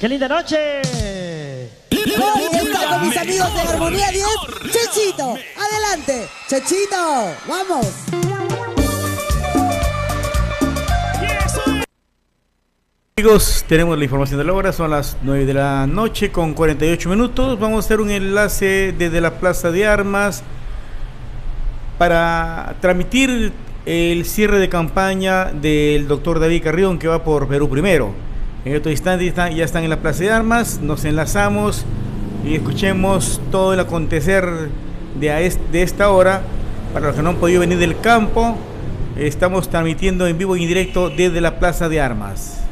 ¡Qué linda noche! Hoy está con mis amigos de Armonía 10, Chechito. Adelante, Chechito, vamos. Amigos, tenemos la información de la hora, son las 9 de la noche con 48 minutos. Vamos a hacer un enlace desde la Plaza de Armas para transmitir el cierre de campaña del doctor David Carrión, que va por Perú Primero. En estos instantes ya están en la Plaza de Armas, nos enlazamos y escuchemos todo el acontecer de esta hora. Para los que no han podido venir del campo, estamos transmitiendo en vivo y en directo desde la Plaza de Armas.